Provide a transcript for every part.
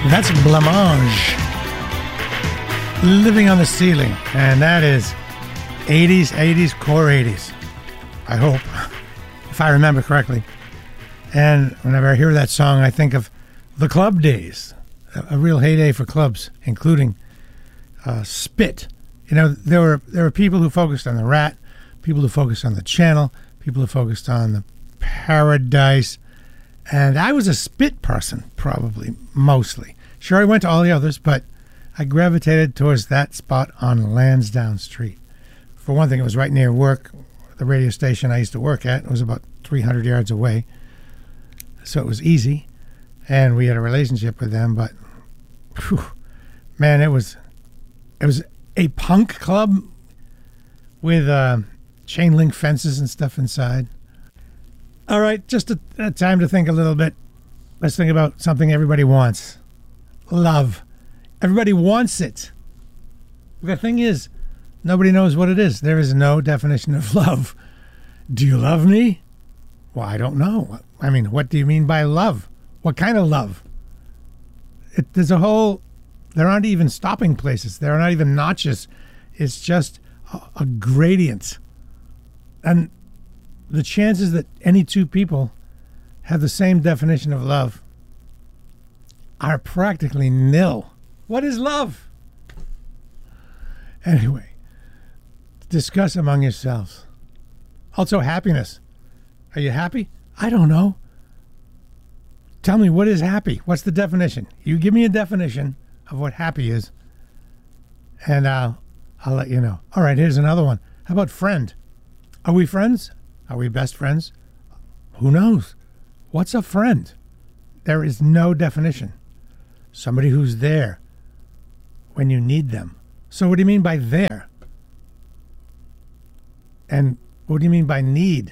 That's Blancmange. Living on the Ceiling. And that is 80s, core 80s. I hope, if I remember correctly. And whenever I hear that song, I think of the club days. A real heyday for clubs, including Spit. You know, there were people who focused on the Rat, people who focused on the Channel, people who focused on the Paradise. And I was a Spit person, probably, mostly. Sure, I went to all the others, but I gravitated towards that spot on Lansdowne Street. For one thing, it was right near work. The radio station I used to work at was about 300 yards away, so it was easy. And we had a relationship with them, but, whew, man, it was a punk club with chain link fences and stuff inside. All right, just a time to think a little bit. Let's think about something everybody wants. Love. Everybody wants it. The thing is, nobody knows what it is. There is no definition of love. Do you love me? Well, I don't know. I mean, what do you mean by love? What kind of love? There aren't even stopping places. There are not even notches. It's just a gradient. And the chances that any two people have the same definition of love are practically nil. What is love? Anyway, discuss among yourselves. Also, happiness. Are you happy? I don't know. Tell me, what is happy? What's the definition? You give me a definition of what happy is, and I'll let you know. All right, here's another one. How about friend? Are we friends? Are we best friends? Who knows? What's a friend? There is no definition. Somebody who's there when you need them. So what do you mean by there? And what do you mean by need?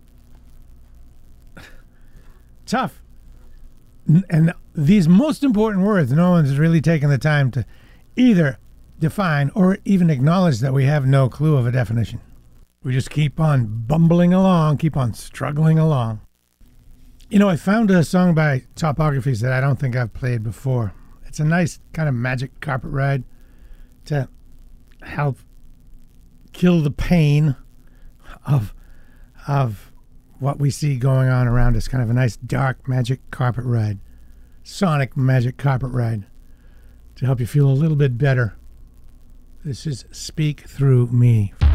Tough. And these most important words, no one's really taken the time to either define or even acknowledge that we have no clue of a definition. We just keep on bumbling along, keep on struggling along. You know, I found a song by Topographies that I don't think I've played before. It's a nice kind of magic carpet ride to help kill the pain of what we see going on around us. Kind of a nice dark magic carpet ride. Sonic magic carpet ride to help you feel a little bit better. This is Speak Through Me.